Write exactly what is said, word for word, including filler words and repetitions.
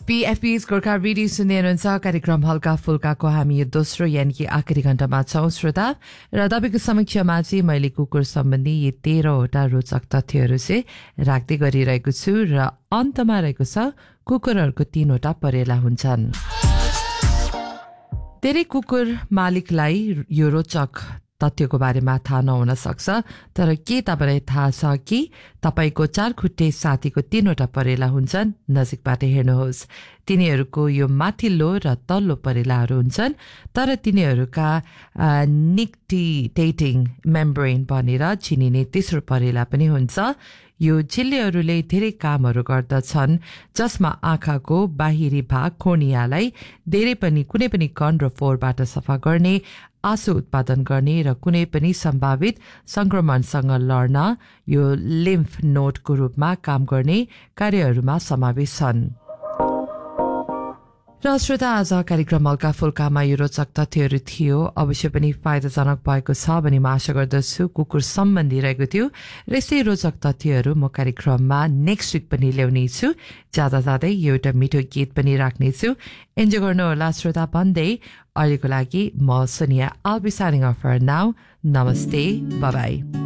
पीएफपी's Gorkha radio सुन्दै हुनुहुन्छ कार्यक्रम हल्का फुल्काको हामी यो दोस्रो यानि कि आखिरी घण्टामा छौं श्रोता र तपाईँको समक्षमा चाहिँ मैले कुकुर सम्बन्धी यी तेह्रवटा रोचक तथ्यहरू चाहिँ राख्दै गरिरहेको छु र अन्तमा रहेको छ कुकुरहरूको तीनवटा परेला हुन्छन्। धेरै कुकुर मालिकलाई यो रोचक तथ्यको बारेमा थाहा नहुन सक्छ, तर के तपाईलाई थाहा छ कि तपाईको चारखुट्टे साथीको तीनवटा परेला हुन्छन्? नजिकबाट हेर्नुहोस्। तिनीहरूको यो माथिल्लो र तल्लो परेलाहरू हुन्छन्, तर तिनीहरूका निक्टिटेटिङ मेम्ब्रेन भनेर चिनिने तेस्रो परेला पनि हुन्छ। यो झिल्लेहरूले धेरै कामहरू गर्दछन्, जसमा आँखाको बाहिरी भाग कोर्नियालाई धेरै पनि कुनै पनि कण र फोहोरबाट सफा गर्ने, आँसु उत्पादन गर्ने र कुनै पनि सम्भावित संक्रमणसँग लड्न यो लिम्फ नोडको रूपमा काम गर्ने कार्यहरूमा समावेश छन्। र श्रोता, आज कार्यक्रम हल्का फुल्कामा यो रोचक तथ्यहरू थियो। अवश्य पनि फाइदाजनक भएको छ भन्ने म आशा गर्दछु। कुकुर सम्बन्धी रहेको थियो र यस्तै रोचक तथ्यहरू म कार्यक्रममा नेक्स्ट विक पनि ल्याउने छु। जाँदा जाँदै एउटा मिठो गीत पनि राख्नेछु, इन्जोय गर्नुहोला श्रोता भन्दै अहिलेको लागि म Sonia. I'll be signing off for now. Namaste. Bye bye.